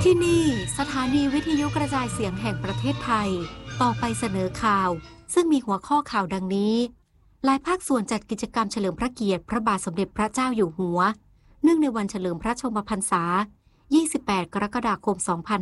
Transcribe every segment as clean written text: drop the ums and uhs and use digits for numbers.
ที่นี่สถานีวิทยุกระจายเสียงแห่งประเทศไทยต่อไปเสนอข่าวซึ่งมีหัวข้อข่าวดังนี้หลายภาคส่วนจัดกิจกรรมเฉลิมพระเกียรติพระบาทสมเด็จพระเจ้าอยู่หัวเนื่องในวันเฉลิมพระชนมพรรษา 28 กรกฎาคม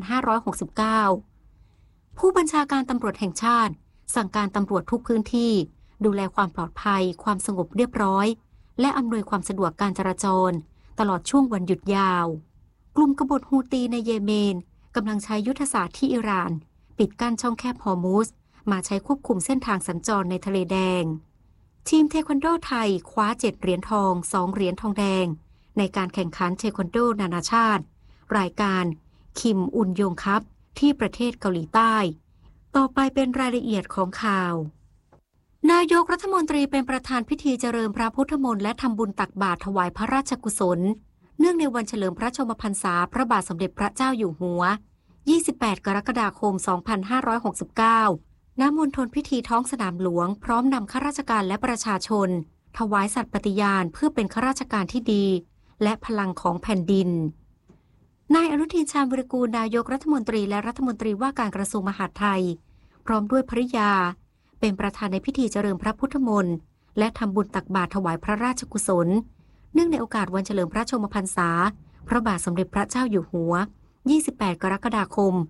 2569 ผู้บัญชาการตำรวจแห่งชาติสั่งการตำรวจทุกพื้นที่ดูแลความปลอดภัยความสงบเรียบร้อยและอำนวยความสะดวกการจราจรตลอดช่วงวันหยุดยาวกลุ่มกบฏฮูตีในเยเมนกำลังใช้ยุทธศาสตร์ที่อิหร่านปิดกั้นช่องแคบฮอร์มุซมาใช้ควบคุมเส้นทางสัญจรในทะเลแดงทีมเทควันโดไทยคว้า7 เหรียญทอง2 เหรียญทองแดงในการแข่งขันเทควันโดนานาชาติรายการคิมอุนยงคัพที่ประเทศเกาหลีใต้ต่อไปเป็นรายละเอียดของข่าวนายกรัฐมนตรีเป็นประธานพิธีเจริญพระพุทธมนต์และทำบุญตักบาตรถวายพระราชกุศลเนื่องในวันเฉลิมพระชนมพรรษาพระบาทสมเด็จพระเจ้าอยู่หัว 28 กรกฎาคม 2569 ณ มณฑลพิธีท้องสนามหลวงพร้อมนำข้าราชการและประชาชนถวายสัตย์ปฏิญาณเพื่อเป็นข้าราชการที่ดีและพลังของแผ่นดินนายอนุทิน ชาญวิรากูลนายกรัฐมนตรีและรัฐมนตรีว่าการกระทรวงมหาดไทยพร้อมด้วยภริยาเป็นประธานในพิธีเจริญพระพุทธมนต์และทำบุญตักบาตรถวายพระราชกุศลเนื่องในโอกาสวันเฉลิมพระชนมพรรษาพระบาทสมเด็จพระเจ้าอยู่หัว 28 กรกฎาคม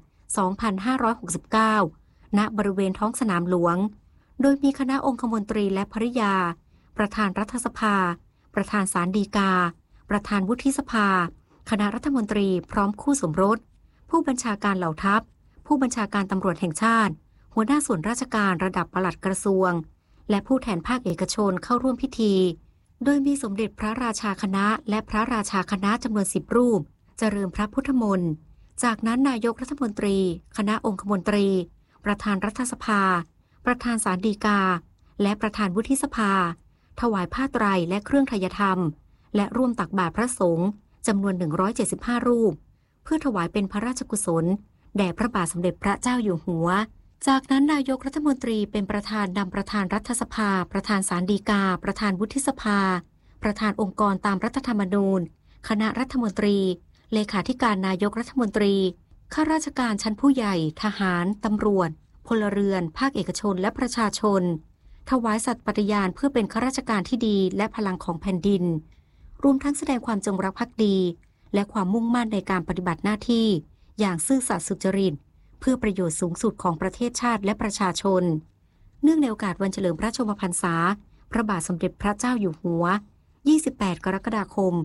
2569 ณ บริเวณท้องสนามหลวงโดยมีคณะองคมนตรีและภริยาประธานรัฐสภาประธานศาลฎีกาประธานวุฒิสภาคณะรัฐมนตรีพร้อมคู่สมรสผู้บัญชาการเหล่าทัพผู้บัญชาการตำรวจแห่งชาติหัวหน้าส่วนราชการระดับปลัดกระทรวงและผู้แทนภาคเอกชนเข้าร่วมพิธีโดยมีสมเด็จพระราชาคณะและพระราชาคณะจำนวน10 รูปเจริญพระพุทธมนต์จากนั้นนายกรัฐมนตรีคณะองคมนตรีประธานรัฐสภาประธานศาลฎีกาและประธานวุฒิสภาถวายผ้าไตรและเครื่องไทยธรรมและร่วมตักบาตรพระสงฆ์จำนวน175 รูปเพื่อถวายเป็นพระราชกุศลแด่พระบาทสมเด็จพระเจ้าอยู่หัวจากนั้นนายกรัฐมนตรีเป็นประธานนำประธานรัฐสภาประธานศาลฎีกาประธานวุฒิสภาประธานองค์กรตามรัฐธรรมนูญคณะรัฐมนตรีเลขาธิการนายกรัฐมนตรีข้าราชการชั้นผู้ใหญ่ทหารตำรวจพลเรือนภาคเอกชนและประชาชนถวายสัตย์ปฏิญาณเพื่อเป็นข้าราชการที่ดีและพลังของแผ่นดินรวมทั้งแสดงความจงรักภักดีและความมุ่งมั่นในการปฏิบัติหน้าที่อย่างซื่อสัตย์สุจริตเพื่อประโยชน์สูงสุดของประเทศชาติและประชาชนเนื่องในโอกาสวันเฉลิมพระชนมพรรษาพระบาทสมเด็จพระเจ้าอยู่หัว 28 กรกฎาคม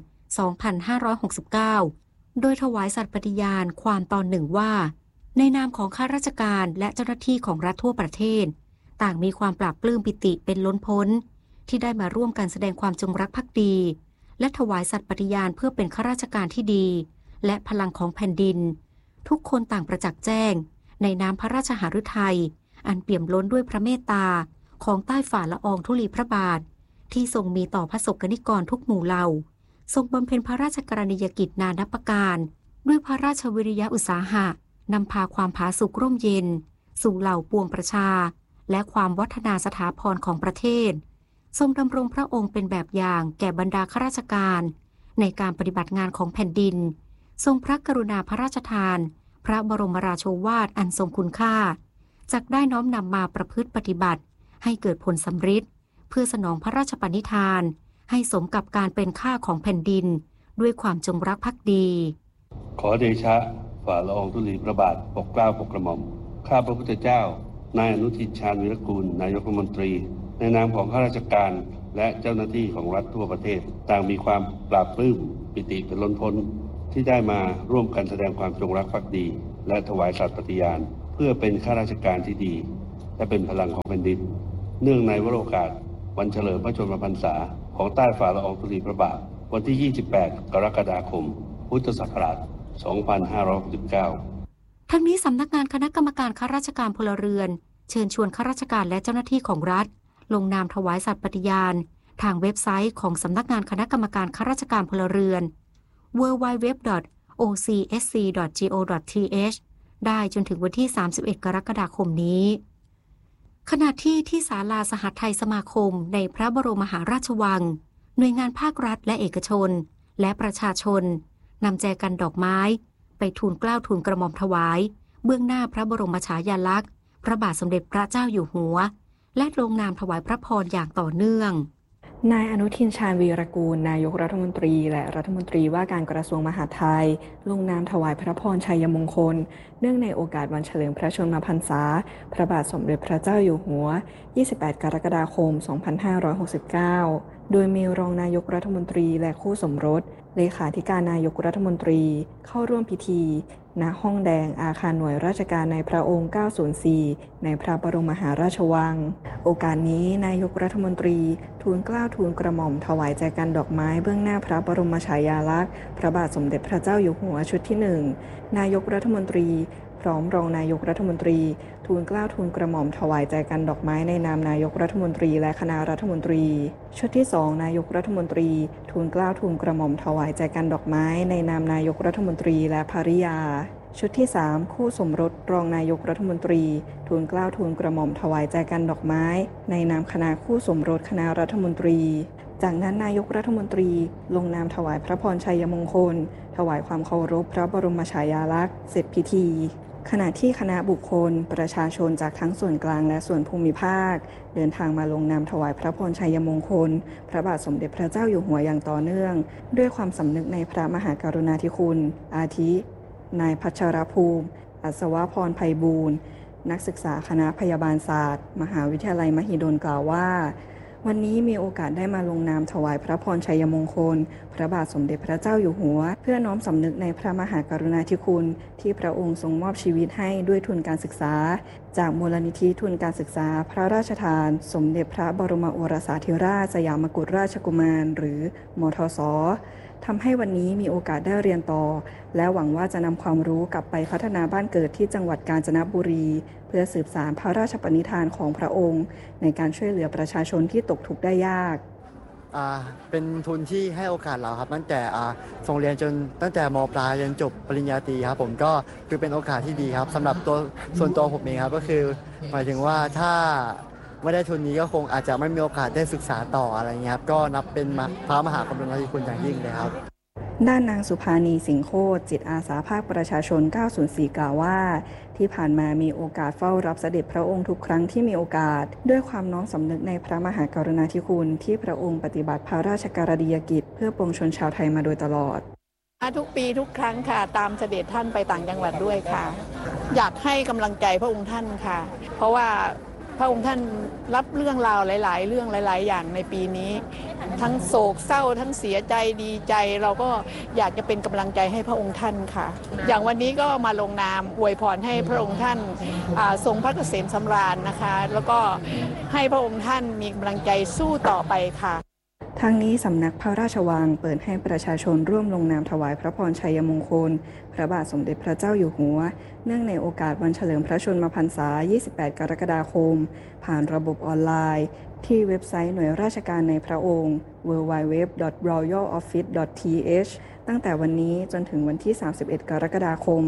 2569 โดยถวายสัตย์ปฏิญาณความตอนหนึ่งว่าในนามของข้าราชการและเจ้าหน้าที่ของรัฐทั่วประเทศต่างมีความปราบปลื้มปิติเป็นล้นพ้นที่ได้มาร่วมกันแสดงความจงรักภักดีและถวายสัตย์ปฏิญาณเพื่อเป็นข้าราชการที่ดีและพลังของแผ่นดินทุกคนต่างประจักษ์แจ้งในน้ำพระราชหฤทัยอันเปี่ยมล้นด้วยพระเมตตาของใต้ฝ่าละอองธุลีพระบาทที่ทรงมีต่อพระสกนิกรทุกหมู่เหล่าทรงบำเพ็ญพระราชกรณียกิจนานับประการด้วยพระราชวิริยะอุตสาหะนำพาความผาสุกร่มเย็นสู่เหล่าปวงประชาและความวัฒนาสถาพรของประเทศทรงดำรงพระองค์เป็นแบบอย่างแก่บรรดาข้าราชการในการปฏิบัติงานของแผ่นดินทรงพระกรุณาพระราชทานพระบรมราโชวาทอันทรงคุณค่าจักได้น้อมนำมาประพฤติปฏิบัติให้เกิดผลสำฤทธิ์เพื่อสนองพระราชปณิธานให้สมกับการเป็นข้าของแผ่นดินด้วยความจงรักภักดีขอเดชะฝ่าละอองธุลีพระบาทปกเกล้าปกกระหม่อมข้าพระพุทธเจ้านายอนุทิน ชาญวิรากูลนายกรัฐมนตรีในนามของข้าราชการและเจ้าหน้าที่ของรัฐทั่วประเทศต่างมีความปราบปลื้มปิติเป็นล้นพ้นที่ได้มาร่วมกันแสดงความจงรักภักดีและถวายสัตย์ปฏิญาณเพื่อเป็นข้าราชการที่ดีและเป็นพลังของแผ่นดินเนื่องในวโรกาสวันเฉลิมพระชนมพรรษาของใต้ฝ่าละอองธุลีพระบาทวันที่ 28 กรกฎาคม พุทธศักราช 2569 ทั้งนี้สำนักงานคณะกรรมการข้าราชการพลเรือนเชิญชวนข้าราชการและเจ้าหน้าที่ของรัฐลงนามถวายสัตย์ปฏิญาณทางเว็บไซต์ของสำนักงานคณะกรรมการข้าราชการพลเรือน www.ocsc.go.th ได้จนถึงวันที่ 31 กรกฎาคมนี้ขณะที่ศาลาสหัสไทยสมาคมในพระบรมมหาราชวังหน่วยงานภาครัฐและเอกชนและประชาชนนำแจกันดอกไม้ไปทูลเกล้าทูลกระหม่อมถวายเบื้องหน้าพระบรมฉายาลักษณ์พระบาทสมเด็จพระเจ้าอยู่หัวและลงนามถวายพระพรอย่างต่อเนื่องนายอนุทินชาญวีรกูลนายกรัฐมนตรีและรัฐมนตรีว่าการกระทรวงมหาดไทยลงนามถวายพระพรชัยมงคลเนื่องในโอกาสวันเฉลิมพระชนมพรรษาพระบาทสมเด็จพระเจ้าอยู่หัว28กรกฎาคม2569โดยมีรองนายกรัฐมนตรีและคู่สมรสเลขาธิการนายกรัฐมนตรีเข้าร่วมพิธีณห้องแดงอาคารหน่วยราชการในพระองค์904ในพระบรมมหาราชวังโอกาสนี้นายกรัฐมนตรีทูลเกล้าทูลกระหม่อมถวายแจกันดอกไม้เบื้องหน้าพระบรมฉายาลักษณ์พระบาทสมเด็จพระเจ้าอยู่หัวชุดที่1นายกรัฐมนตรีพร้อมรองนายกรัฐมนตรีทูลเกล้าทูลกระหม่อมถวายแจกันดอกไม้ในนามนายกรัฐมนตรีและคณะรัฐมนตรีชุดที่2นายกรัฐมนตรีทูลเกล้าทูลกระหม่อมถวายแจกันดอกไม้ในนามนายกรัฐมนตรีและภริยาชุดที่3คู่สมรสรองนายกรัฐมนตรีทูลเกล้าทูลกระหม่อมถวายแจกันดอกไม้ในนามคณะคู่สมรสคณะรัฐมนตรีจากนั้นนายกรัฐมนตรีลงนามถวายพระพรชัยมงคลถวายความเคารพพระบรมฉายาลักษณ์เสร็จพิธีขณะที่คณะบุคคลประชาชนจากทั้งส่วนกลางและส่วนภูมิภาคเดินทางมาลงนามถวายพระพรชัยมงคลพระบาทสมเด็จพระเจ้าอยู่หัวอย่างต่อเนื่องด้วยความสำนึกในพระมหากรุณาธิคุณอาทินายพัชรภูมิอัศวพรไพบูลย์นักศึกษาคณะพยาบาลศาสตร์มหาวิทยาลัยมหิดลกล่าวว่าวันนี้มีโอกาสได้มาลงนามถวายพระพรชัยมงคลพระบาทสมเด็จพระเจ้าอยู่หัวเพื่อน้อมสำนึกในพระมหากรุณาธิคุณที่พระองค์ทรงมอบชีวิตให้ด้วยทุนการศึกษาจากมูลนิธิทุนการศึกษาพระราชทานสมเด็จพระบรมโอรสาธิราชสยามกุฎราชกุมารหรือมทส.ทำให้วันนี้มีโอกาสได้เรียนต่อและหวังว่าจะนำความรู้กลับไปพัฒนาบ้านเกิดที่จังหวัดกาญจนบุรีเพื่อสืบสานพระราชปณิธานของพระองค์ในการช่วยเหลือประชาชนที่ตกทุกข์ได้ยากเป็นทุนที่ให้โอกาสเราครับตั้งแต่ส่งเรียนจนตั้งแต่ม.ปลายจนจบปริญญาตรีครับผมก็คือเป็นโอกาสที่ดีครับสำหรับส่วนตัวผมเองครับก็คือหมายถึงว่าถ้าไม่ได้ทุนนี้ก็คงอาจจะไม่มีโอกาสได้ศึกษาต่ออะไรเงี้ยครับก็นับเป็นพระมหากรุณาธิคุณอย่างยิ่งเลยครับด้านนางสุภานีสิงห์โคตรจิตอาสาภาคประชาชน904กล่าวว่าที่ผ่านมามีโอกาสเฝ้ารับเสด็จพระองค์ทุกครั้งที่มีโอกาสด้วยความน้อมสำนึกในพระมหากรุณาธิคุณที่พระองค์ปฏิบัติพระราชกรณียกิจเพื่อปวงชนชาวไทยมาโดยตลอดทุกปีทุกครั้งค่ะตามเสด็จท่านไปต่างจังหวัดด้วยค่ะอยากให้กำลังใจพระองค์ท่านค่ะเพราะว่าพระองค์ท่านรับเรื่องราวหลายๆเรื่องหลายๆอย่างในปีนี้ทั้งโศกเศร้าทั้งเสียใจดีใจเราก็อยากจะเป็นกำลังใจให้พระองค์ท่านค่ะอย่างวันนี้ก็มาลงนามอวยพรให้พระองค์ท่านทรงพระเกษมสำราญนะคะแล้วก็ให้พระองค์ท่านมีกำลังใจสู้ต่อไปค่ะทางนี้สำนักพระราชวังเปิดให้ประชาชนร่วมลงนามถวายพระพรชัยมงคลพระบาทสมเด็จพระเจ้าอยู่หัวเนื่องในโอกาสวันเฉลิมพระชนมพรรษา28กรกฎาคมผ่านระบบออนไลน์ที่เว็บไซต์หน่วยราชการในพระองค์ www.royaloffice.th ตั้งแต่วันนี้จนถึงวันที่31กรกฎาคม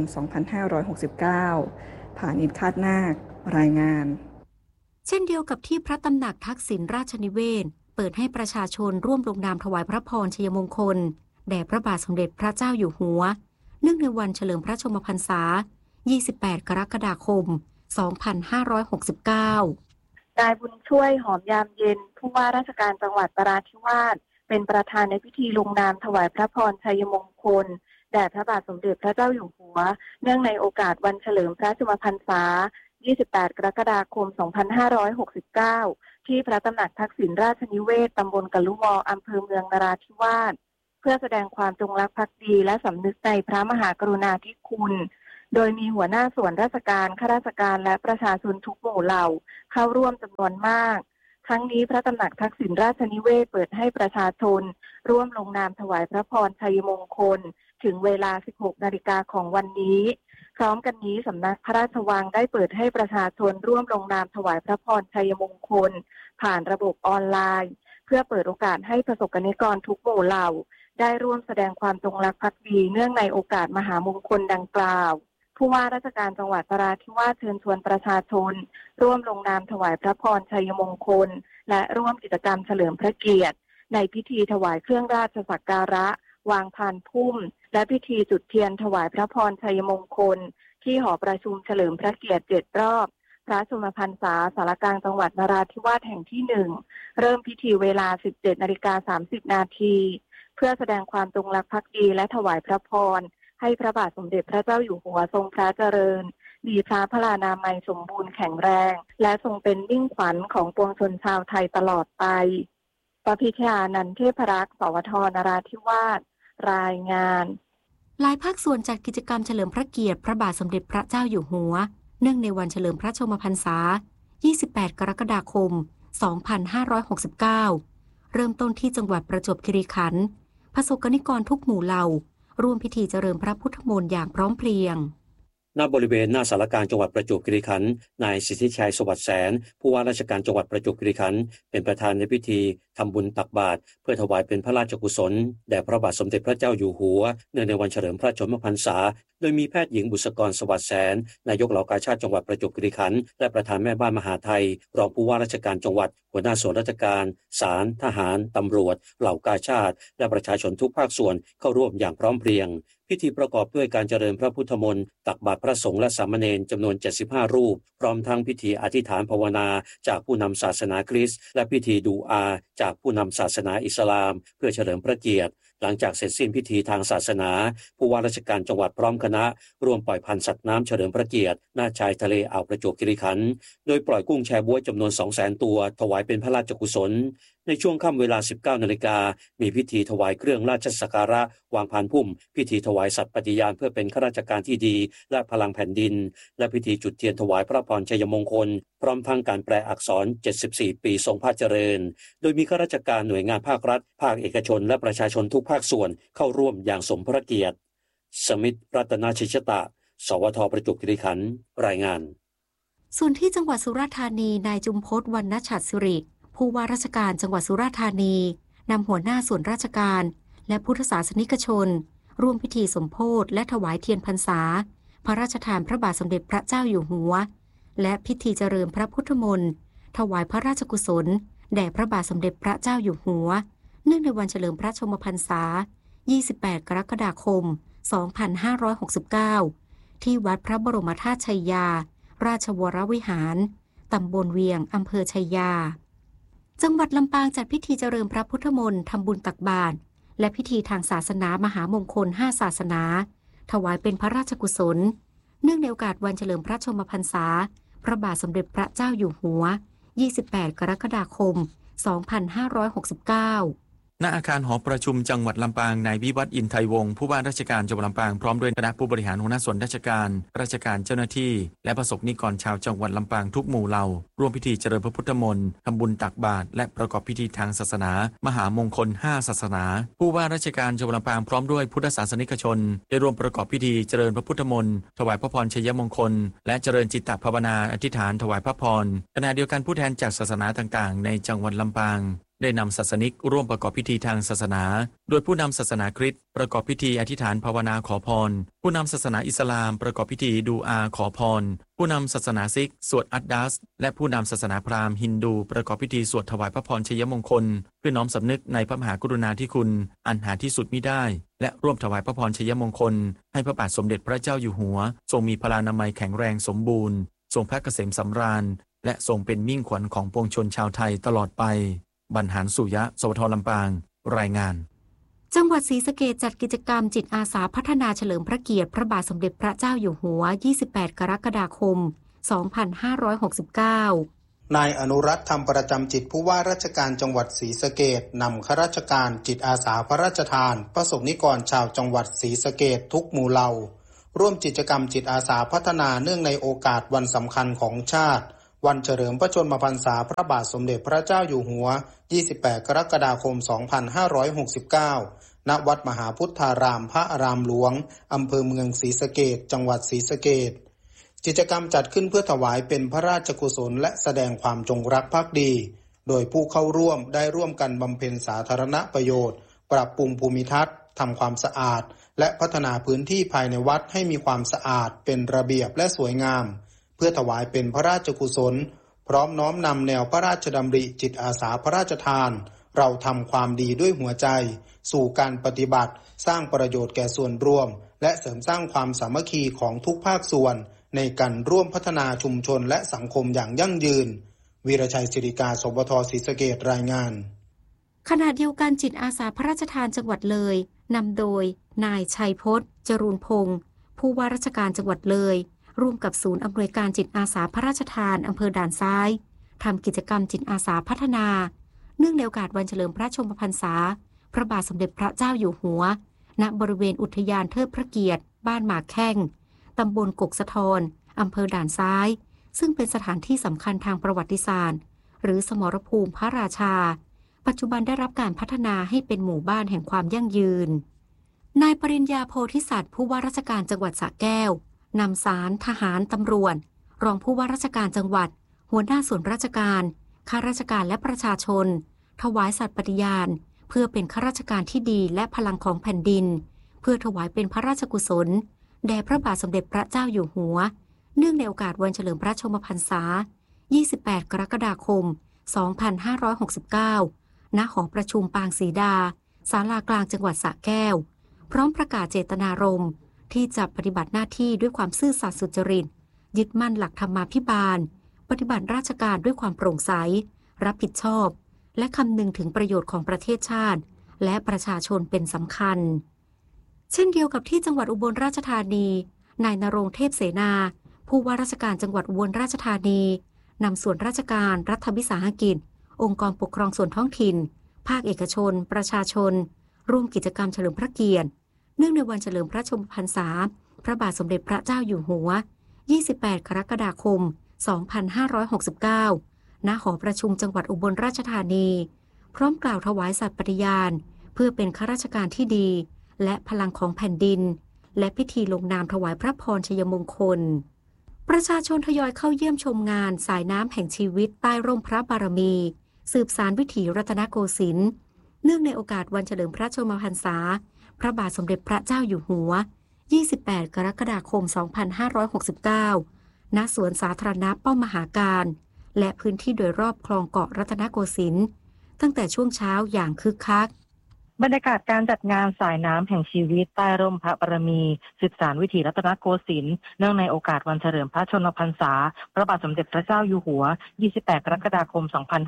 2569ผ่านอิฐคาดนาครายงานเช่นเดียวกับที่พระตำหนักทักษิณราชนิเวศน์เปิดให้ประชาชนร่วมลงนามถวายพระพรชัยมงคลแด่พระบาทสมเด็จพระเจ้าอยู่หัวเนื่องในวันเฉลิมพระชนมพรรษา28กรกฎาคม2569 นายบุญช่วยหอมยามเย็นผู้ว่าราชการจังหวัดนราธิวาสเป็นประธานในพิธีลงนามถวายพระพรชัยมงคลแด่พระบาทสมเด็จพระเจ้าอยู่หัวเนื่องในโอกาสวันเฉลิมพระชนมพรรษา28กรกฎาคม2569ที่พระตำหนักทักษิณราชนิเวศน์ตำบลกะลุวออำเภอเมืองนราธิวาสเพื่อแสดงความจงรักภักดีและสำนึกในพระมหากรุณาธิคุณโดยมีหัวหน้าส่วนราชการข้าราชการและประชาชนทุกหมู่เหล่าเข้าร่วมจำนวนมากทั้งนี้พระตำหนักทักษิณราชนิเวศน์เปิดให้ประชาชนร่วมลงนามถวายพระพรชัยมงคลถึงเวลา 16 นาฬิกาของวันนี้พร้อมกันนี้สำนักพระราชวังได้เปิดให้ประชาชนร่วมลงนามถวายพระพรชัยมงคลผ่านระบบออนไลน์เพื่อเปิดโอกาสให้ประสบกรณิกรทุกหมู่เหล่าได้ร่วมแสดงความจงรักภักดีเนื่องในโอกาสมหามงคลดังกล่าวผู้ว่าราชการจังหวัดนราธิวาสเชิญชวนประชาชนร่วมลงนามถวายพระพรชัยมงคลและร่วมกิจกรรมเฉลิมพระเกียรติในพิธีถวายเครื่องราชสักการะวางพานพุ่มและพิธีจุดเทียนถวายพระพรชัยมงคลที่หอประชุมเฉลิมพระเกียรติ7 รอบพระชนมพรรษาสารกลางจังหวัดนราธิวาสแห่งที่1เริ่มพิธีเวลา 17:30 นาทีเพื่อแสดงความจงรักภักดีและถวายพระพรให้พระบาทสมเด็จพระเจ้าอยู่หัวทรงพระเจริญมีพระพลานามัยสมบูรณ์แข็งแรงและทรงเป็นมิ่งขวัญของปวงชนชาวไทยตลอดไปปพิชานันท์เทพรักษ์สวทนราธิวาสรายงานหลายภาคส่วนจัดกิจกรรมเฉลิมพระเกียรติพระบาทสมเด็จพระเจ้าอยู่หัวเนื่องในวันเฉลิมพระชนมพรรษา 28 กรกฎาคม 2569 เริ่มต้นที่จังหวัดประจวบคีรีขันธ์ประสบกนิกรทุกหมู่เหล่าร่วมพิธีเจริญพระพุทธมนต์อย่างพร้อมเพรียงณบริเวณหน้าศาลกลางจังหวัดประจวบคีรีขันธ์นายสิทธิชัยสวัสดิ์แสนผู้ว่าราชการจังหวัดประจวบคีรีขันธ์เป็นประธานในพิธีทำบุญตักบาตรเพื่อถวายเป็นพระราชกุศลแด่พระบาทสมเด็จพระเจ้าอยู่หัวเนื่องในวันเฉลิมพระชนมพรรษาโดยมีแพทย์หญิงบุษกรสวัสดิ์แสนนายกเหล่ากาชาดจังหวัดประจวบคีรีขันธ์และประธานแม่บ้านมหาไทยรองผู้ว่าราชการจังหวัดหัวหน้าส่วนราชการศาลทหารตำรวจเหล่ากาชาดและประชาชนทุกภาคส่วนเข้าร่วมอย่างพร้อมเพรียงพิธีประกอบด้วยการเจริญพระพุทธมนต์ตักบาตรพระสงฆ์และสามเณรจำนวน75รูปพร้อมทั้งพิธีอธิษฐานภาวนาจากผู้นำศาสนาคริสต์และพิธีดูอาจากผู้นำศาสนาอิสลามเพื่อเฉลิมพระเกียรติหลังจากเสร็จสิ้นพิธีทางศาสนาผู้ว่าราชการจังหวัดพร้อมคณะร่วมปล่อยพันธุ์สัตว์น้ำเฉลิมพระเกียรติหน้าชายทะเลอ่าวประจวบคีรีขันธ์โดยปล่อยกุ้งแชบ๊วยจำนวน 200,000 ตัวถวายเป็นพระราชกุศลในช่วงค่ำเวลา 19 นาฬิกามีพิธีถวายเครื่องราชสักการะวางพานพุ่มพิธีถวายสัตย์ปฏิญาณเพื่อเป็นข้าราชการที่ดีและพลังแผ่นดินและพิธีจุดเทียนถวายพระพรชัยมงคลพร้อมทั้งการแปลอักษร74ปีทรงพระเจริญโดยมีข้าราชการหน่วยงานภาครัฐภาคเอกชนและประชาชนทุกภาคส่วนเข้าร่วมอย่างสมพระเกียรติสมิทธิ์รัตนชิชตะสวทประจวบคีรีขันธ์รายงานส่วนที่จังหวัดสุราษฎร์ธานีนายจุมพจน์วรรณฉัตรสิริผู้ว่าราชการจังหวัดสุราษฎร์ธานีนำหัวหน้าส่วนราชการและพุทธศาสนิกชนร่วมพิธีสมโภชและถวายเทียนพรรษาพระราชทานพระบาทสมเด็จพระเจ้าอยู่หัวและพิธีเจริญพระพุทธมนต์ถวายพระราชกุศลแด่พระบาทสมเด็จพระเจ้าอยู่หัวเนื่องในวันเฉลิมพระชนมพรรษา 28 กรกฎาคม 2569 ที่วัดพระบรมธาตุชัยยาราชวรวิหารตำบลเวียงอำเภอชัยยาจังหวัดลำปางจัดพิธีเจริญพระพุทธมนต์ทำบุญตักบาตรและพิธีทางศาสนามหามงคล5ศาสนาถวายเป็นพระราชกุศลเนื่องในโอกาสวันเฉลิมพระชนมพรรษาพระบาทสมเด็จพระเจ้าอยู่หัว 28 กรกฎาคม 2569 ณอาคารหอประชุมจังหวัดลำปางนายวิวัฒน์อินไทยวงศ์ผู้ว่าราชการจังหวัดลำปางพร้อมด้วยคณะผู้บริหารหัวหน้าส่วนราชการเจ้าหน้าที่และประสบนิกรชาวจังหวัดลำปางทุกหมู่เหล่าร่วมพิธีเจริญพระพุทธมนต์ทำบุญตักบาตรและประกอบพิธีทางศาสนามหามงคล5ศาสนาผู้ว่าราชการจังหวัดลำปางพร้อมด้วยพุทธศาสนิกชนได้ร่วมประกอบพิธีเจริญพระพุทธมนต์ถวายพระพรชัยมงคลและเจริญจิตตภาวนาอธิษฐานถวายพระพรขณะเดียวกันผู้แทนจากศาสนาต่างๆในจังหวัดลำปางได้นำศาสนิกร่วมประกอบพิธีทางศาสนาโดยผู้นำศาสนาคริสต์ประกอบพิธีอธิษฐานภาวนาขอพรผู้นำศาสนาอิสลามประกอบพิธีดูอาขอพรผู้นำศาสนาซิกสวดอัดดัสและผู้นำศาสนาพราหมณ์ฮินดูประกอบพิธีสวดถวายพระพรชัยมงคลเพื่อน้อมสำนึกในพระมหากรุณาธิคุณอันหาที่สุดมิได้และร่วมถวายพระพรชัยมงคลให้พระบาทสมเด็จพระเจ้าอยู่หัวทรงมีพลานามัยแข็งแรงสมบูรณ์ทรงพระเกษมสำราญและทรงเป็นมิ่งขวัญของปวงชนชาวไทยตลอดไปบรรหารสุยะสวทลำปางรายงานจังหวัดศรีสะเกษจัดกิจกรรมจิตอาสาพัฒนาเฉลิมพระเกียรติพระบาทสมเด็จพระเจ้าอยู่หัว 28 กรกฎาคม 2569 นายอนุรัตน์ธรรมประจำจิตผู้ว่าราชการจังหวัดศรีสะเกษนำข้าราชการจิตอาสาพระราชทานประสบนิกรชาวจังหวัดศรีสะเกษทุกหมู่เหล่าร่วมกิจกรรมจิตอาสาพัฒนาเนื่องในโอกาสวันสำคัญของชาติวันเฉลิมพระชนมพรรษาพระบาทสมเด็จพระเจ้าอยู่หัว 28 กรกฎาคม 2569 ณ วัดมหาพุทธารามพระอารามหลวงอำเภอเมืองศรีสะเกษจังหวัดศรีสะเกษกิจกรรมจัดขึ้นเพื่อถวายเป็นพระราชกุศลและแสดงความจงรักภักดีโดยผู้เข้าร่วมได้ร่วมกันบำเพ็ญสาธารณประโยชน์ปรับปรุงภูมิทัศน์ทำความสะอาดและพัฒนาพื้นที่ภายในวัดให้มีความสะอาดเป็นระเบียบและสวยงามเพื่อถวายเป็นพระราชกุศลพร้อมน้อมนำแนวพระราชดำริจิตอาสาพระราชทานเราทำความดีด้วยหัวใจสู่การปฏิบัติสร้างประโยชน์แก่ส่วนรวมและเสริมสร้างความสามัคคีของทุกภาคส่วนในการร่วมพัฒนาชุมชนและสังคมอย่างยั่งยืนวีรชัยศิริกาสบทศรีสะเกษรายงานขณะเดียวกันจิตอาสาพระราชทานจังหวัดเลยนำโดยนายชัยพจน์จรูนพงศ์ผู้ว่าราชการจังหวัดเลยร่วมกับศูนย์อำนวยการจิตอาสาพระราชทานอำเภอด่านซ้ายทำกิจกรรมจิตอาสาพัฒนาเนื่องในโอกาสวันเฉลิมพระชนมพรรษาพระบาทสมเด็จพระเจ้าอยู่หัวณบริเวณอุทยานเทิดพระเกียรติบ้านหมากแข้งตำบลกกสะทอนอำเภอด่านซ้ายซึ่งเป็นสถานที่สำคัญทางประวัติศาสตร์หรือสมรภูมิพระราชาปัจจุบันได้รับการพัฒนาให้เป็นหมู่บ้านแห่งความยั่งยืนนายปริญญาโพธิสัตว์ผู้ว่าราชการจังหวัดสระแก้วนำศาลทหารตำรวจรองผู้ว่าราชการจังหวัดหัวหน้าส่วนราชการข้าราชการและประชาชนถวายสัตย์ปฏิญาณเพื่อเป็นข้าราชการที่ดีและพลังของแผ่นดินเพื่อถวายเป็นพระราชกุศลแด่พระบาทสมเด็จพระเจ้าอยู่หัวเนื่องในโอกาสวันเฉลิมพระชนมพรรษา28 กรกฎาคม 2569 ณ หอประชุมปางศรีดาศาลากลางจังหวัดสระแก้วพร้อมประกาศเจตนารมณ์ที่จะปฏิบัติหน้าที่ด้วยความซื่อสัตย์สุจริตยึดมั่นหลักธรรมาภิบาลปฏิบัติราชการด้วยความโปร่งใสรับผิดชอบและคำนึงถึงประโยชน์ของประเทศชาติและประชาชนเป็นสำคัญเช่นเดียวกับที่จังหวัดอุบลราชธานีนายณรงค์เทพเสนาผู้ว่าราชการจังหวัดอุบลราชธานีนำส่วนราชการรัฐวิสาหกิจองค์กรปกครองส่วนท้องถิ่นภาคเอกชนประชาชนร่วมกิจกรรมเฉลิมพระเกียรติเนื่องในวันเฉลิมพระชนมพรรษาพระบาทสมเด็จพระเจ้าอยู่หัว28 กรกฎาคม 2569 ณ หอประชุมจังหวัดอุบลราชธานีพร้อมกล่าวถวายสัตย์ปฏิญาณเพื่อเป็นข้าราชการที่ดีและพลังของแผ่นดินและพิธีลงนามถวายพระพรชัยมงคลประชาชนทยอยเข้าเยี่ยมชมงานสายน้ำแห่งชีวิตใต้ร่มพระบารมีสืบสานวิถีรัตนโกสินทร์เนื่องในโอกาสวันเฉลิมพระชนมพรรษาพระบาทสมเด็จพระเจ้าอยู่หัว28 กรกฎาคม 2569 ณ สวนสาธารณะป้อมมหาการและพื้นที่โดยรอบคลองเกาะรัตนโกสินทร์ตั้งแต่ช่วงเช้าอย่างคึกคักบรรยากาศการจัดงานสายน้ำแห่งชีวิตใต้ร่มพระบารมีสืบสานวิถีรัตนโกสินทร์เนื่องในโอกาสวันเฉลิมพระชนมพรรษาพระบาทสมเด็จพระเจ้าอยู่หัว28 กรกฎาคม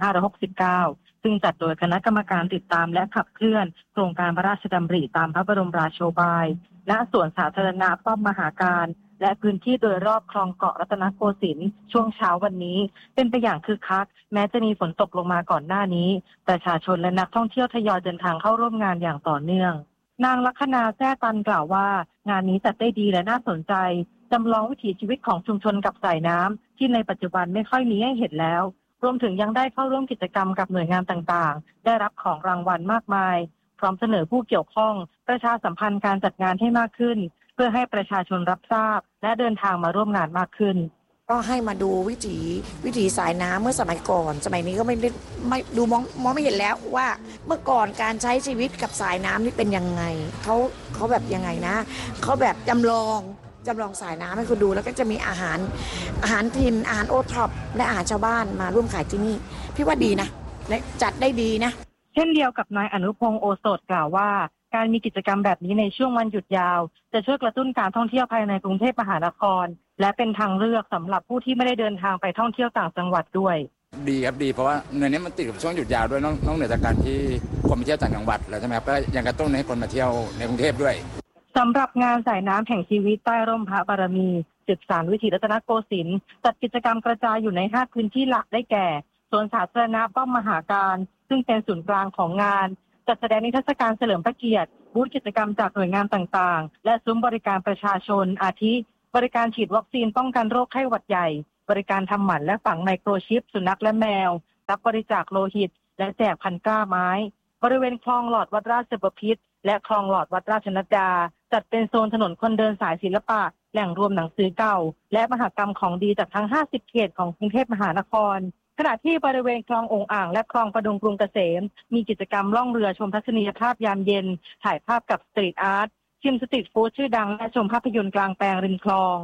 2569 ซึ่งจัดโดยคณะกรรมการติดตามและขับเคลื่อนโครงการพระราชดำริตามพระบรมราโชบายณสวนสาธารณะป้อมมหาการและพื้นที่โดยรอบคลองเกาะรัตนโกสินทร์ช่วงเช้าวันนี้เป็นไปอย่างคึกคักแม้จะมีฝนตกลงมาก่อนหน้านี้ประชาชนและนักท่องเที่ยวทยอยเดินทางเข้าร่วมงานอย่างต่อเนื่องนางลัคนาแท้ตันกล่าวว่างานนี้จัดได้ดีและน่าสนใจจำลองวิถีชีวิตของชุมชนกับสายน้ำที่ในปัจจุบันไม่ค่อยมีให้เห็นแล้วรวมถึงยังได้เข้าร่วมกิจกรรมกับหน่วยงานต่างๆได้รับของรางวัลมากมายพร้อมเสนอผู้เกี่ยวข้องประชาสัมพันธ์การจัดงานให้มากขึ้นเพื่อให้ประชาชนรับทราบและเดินทางมาร่วมงานมากขึ้นก็ให้มาดูวิถีสายน้ำเมื่อสมัยก่อนสมัยนี้ก็ไม่ดูมองไม่เห็นแล้วว่าเมื่อก่อนการใช้ชีวิตกับสายน้ำนี่เป็นยังไงเขาแบบยังไงนะเขาแบบจำลองสายน้ำให้คุณดูแล้วก็จะมีอาหารถิ่นอาหารโอท็อปและอาหารชาวบ้านมาร่วมขายที่นี่พี่ว่าดีนะจัดได้ดีนะเช่นเดียวกับนายอนุพงษ์โอสถกล่าวว่าการมีกิจกรรมแบบนี้ในช่วงวันหยุดยาวจะช่วยกระตุ้นการท่องเที่ยวภายในกรุงเทพมหานครและเป็นทางเลือกสำหรับผู้ที่ไม่ได้เดินทางไปท่องเที่ยวต่างจังหวัดด้วยดีครับดีเพราะว่าในนี้มันติดกับช่วงหยุดยาวด้วยน้องเหนือจากการที่คนมาเที่ยวต่างจังหวัดแล้วใช่ไหมครับก็ยังกระตุ้นให้คนมาเที่ยวในกรุงเทพด้วยสำหรับงานสายน้ำแห่งชีวิตใต้ร่มพระบารมีสืบสานวิถีรัตนโกสินทร์จัดกิจกรรมกระจายอยู่ใน5พื้นที่หลักได้แก่สวนสาธารณะป้อมมหาการซึ่งเป็นศูนย์กลางของงานจัดแสดงนิทรรศการเฉลิมพระเกียรติบูธกิจกรรมจากหน่วยงานต่างๆและซุ้มบริการประชาชนอาทิบริการฉีดวัคซีนป้องกันโรคไข้หวัดใหญ่บริการทำหมันและฝังไมโครชิปสุนัขและแมวรับบริจาคโลหิตและแจกพันกล้าไม้บริเวณคลองหลอดวัดราชบพิตรและคลองหลอดวัดราชนัดดาจัดเป็นโซนถนนคนเดินสายศิลปะแหล่งรวมหนังสือเก่าและมหกรรมของดีจากทั้ง50เขตของกรุงเทพมหานครขณะที่บริเวณคลององอ่างและคลองประดุงกรุงเกษมมีกิจกรรมล่องเรือชมทัศนียภาพยามเย็นถ่ายภาพกับสตรีทอาร์ตชิมสตรีทฟู้ดชื่อดังและชมภาพยนตร์กลางแปลงริมคลอง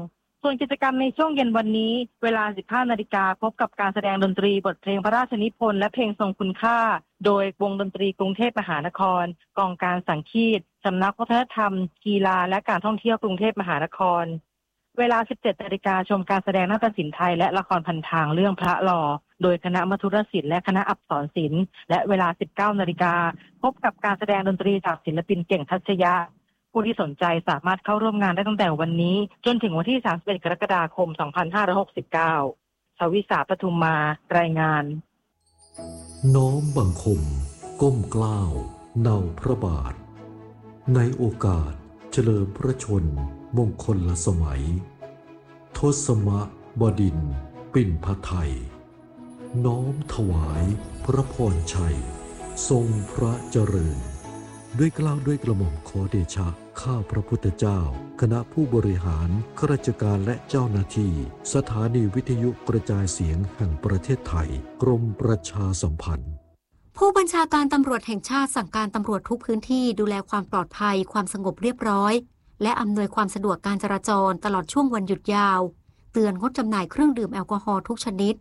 ส่วนกิจกรรมในช่วงเย็นวันนี้เวลา 15 นาฬิกาพบกับการแสดงดนตรีบทเพลงพระราชนิพนธ์และเพลงทรงคุณค่าโดยวงดนตรีกรุงเทพมหานครกองการสังคีตสำนักวัฒนธรรมกีฬาและการท่องเที่ยวกรุงเทพมหานครเวลา 17 นาฬิกาชมการแสดงนาฏศิลป์ไทยและละครพันทางเรื่องพระหล่อโดยคณะมัทุรศิลป์และคณะอักษรศิลป์และเวลา 19 นาฬิกาพบกับการแสดงดนตรีจากศิลปินเก่งทัชยะผู้ที่สนใจสามารถเข้าร่วมงานได้ตั้งแต่วันนี้จนถึงวันที่ 31 กรกฎาคม 2569 สวิสา ปทุมมารายงานน้อมบังคมก้มเกล้าเนาพระบาทในโอกาสเฉลิมพระชนมงคลสมัยทศมบดินทร์ปิ่นพไทยน้อมถวายพระพรชัยทรงพระเจริญด้วยเกล้าด้วยกระหม่อมขอเดชะข้าพระพุทธเจ้าคณะผู้บริหารข้าราชการและเจ้าหน้าที่สถานีวิทยุกระจายเสียงแห่งประเทศไทยกรมประชาสัมพันธ์ผู้บัญชาการตำรวจแห่งชาติสั่งการตำรวจทุกพื้นที่ดูแลความปลอดภัยความสงบเรียบร้อยและอำนวยความสะดวกการจราจรตลอดช่วงวันหยุดยาวเตือนงดจำหน่ายเครื่องดื่มแอลกอฮอล์ทุกชนิด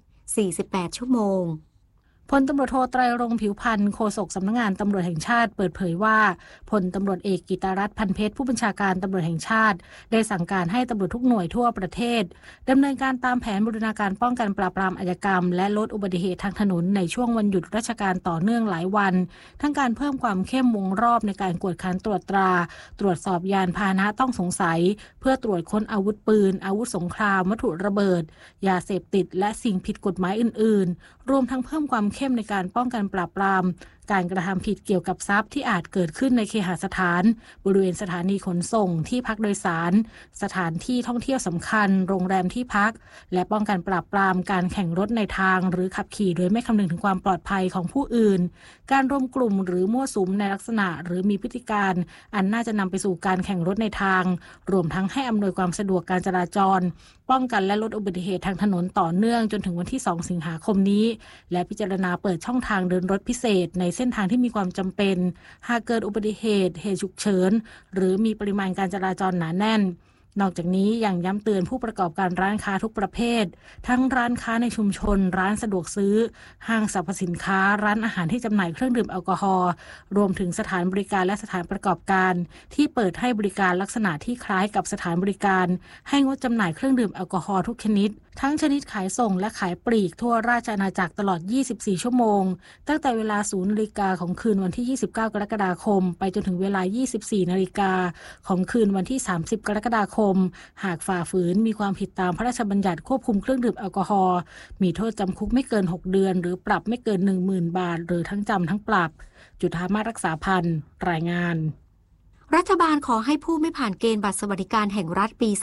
48 ชั่วโมงพลตำรวจโทไตรรงค์ผิวพันธ์โฆษกสำนักงานตำรวจแห่งชาติเปิดเผยว่าพลตำรวจเอกกิตรัตน์พันเพชรผู้บัญชาการตำรวจแห่งชาติได้สั่งการให้ตำรวจทุกหน่วยทั่วประเทศดำเนินการตามแผนบูรณาการป้องกันปราบปรามอาชญากรรมและลดอุบัติเหตุทางถนนในช่วงวันหยุดราชการต่อเนื่องหลายวันทั้งการเพิ่มความเข้มวงรอบในการกวดขันตรวจตราตรวจสอบยานพาหนะต้องสงสัยเพื่อตรวจค้นอาวุธปืนอาวุธสงครามวัตถุระเบิดยาเสพติดและสิ่งผิดกฎหมายอื่นๆรวมทั้งเพิ่มความเข้มในการป้องกันปราบปรามการกระทำผิดเกี่ยวกับทรัพย์ที่อาจเกิดขึ้นในเคหสถานบริเวณสถานีขนส่งที่พักโดยสารสถานที่ท่องเที่ยวสำคัญโรงแรมที่พักและป้องกันปราบปรามการแข่งรถในทางหรือขับขี่โดยไม่คำนึงถึงความปลอดภัยของผู้อื่นการรวมกลุ่มหรือมั่วสุมในลักษณะหรือมีพฤติการอันน่าจะนำไปสู่การแข่งรถในทางรวมทั้งให้อำนวยความสะดวกการจราจรป้องกันและลดอุบัติเหตุทางถนนต่อเนื่องจนถึงวันที่ 2 สิงหาคมนี้และพิจารณาเปิดช่องทางเดินรถพิเศษในเส้นทางที่มีความจำเป็นหากเกิดอุบัติเหตุฉุกเฉินหรือมีปริมาณการจราจรหนาแน่นนอกจากนี้ยังย้ำเตือนผู้ประกอบการร้านค้าทุกประเภททั้งร้านค้าในชุมชนร้านสะดวกซื้อห้างสรรพสินค้าร้านอาหารที่จำหน่ายเครื่องดื่มแอลกอฮอล์รวมถึงสถานบริการและสถานประกอบการที่เปิดให้บริการลักษณะที่คล้ายกับสถานบริการให้งดจำหน่ายเครื่องดื่มแอลกอฮอล์ทุกชนิดทั้งชนิดขายส่งและขายปลีกทั่วราชอาณาจักรตลอด24ชั่วโมงตั้งแต่เวลา 0 นาฬิกาของคืนวันที่29กรกฎาคมไปจนถึงเวลา24นาฬิกาของคืนวันที่30กรกฎาคมหากฝ่าฝืนมีความผิดตามพระราชบัญญัติควบคุมเครื่องดื่มแอลกอฮอล์มีโทษจำคุกไม่เกิน6เดือนหรือปรับไม่เกิน 10,000 บาทหรือทั้งจำทั้งปรับจุฑามาสรักษาพันธ์รายงานรัฐบาลขอให้ผู้ไม่ผ่านเกณฑ์บัตรสวัสดิการแห่งรัฐปี